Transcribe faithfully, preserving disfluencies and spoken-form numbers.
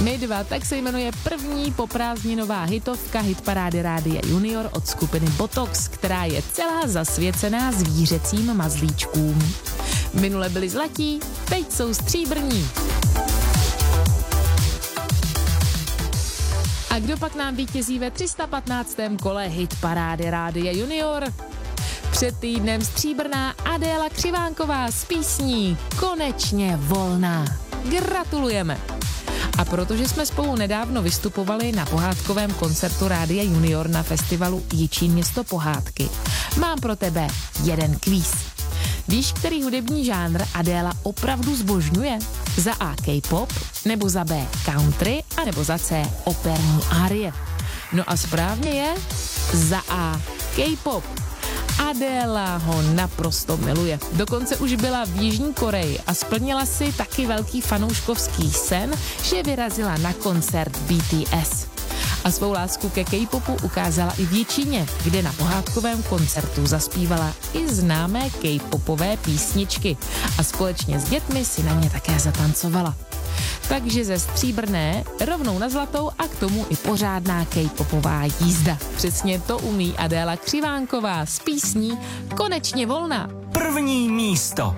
My dva, tak se jmenuje první poprázdninová hitovka hitparády Rádia Junior od skupiny Botox, která je celá zasvěcená zvířecím mazlíčkům. Minule byli zlatí, teď jsou stříbrní. A kdo pak nám vítězí ve tři sta patnáctém kole hitparády Rádia Junior? Před týdnem stříbrná Adéla Křivánková s písní Konečně volná. Gratulujeme! A protože jsme spolu nedávno vystupovali na pohádkovém koncertu Rádia Junior na festivalu Jičín město pohádky, mám pro tebe jeden kvíz. Víš, který hudební žánr Adéla opravdu zbožňuje? Za A K-pop, nebo za B country, a nebo za C operní árie? No a správně je za A K-pop. Adéla ho naprosto miluje. Dokonce už byla v Jižní Koreji a splnila si taky velký fanouškovský sen, že vyrazila na koncert B T S. A svou lásku ke K-popu ukázala i v Jičíně, kde na pohádkovém koncertu zaspívala i známé K-popové písničky a společně s dětmi si na ně také zatancovala. Takže ze stříbrné rovnou na zlatou a k tomu i pořádná K-popová jízda. Přesně to umí Adéla Křivánková s písní Konečně volná. První místo.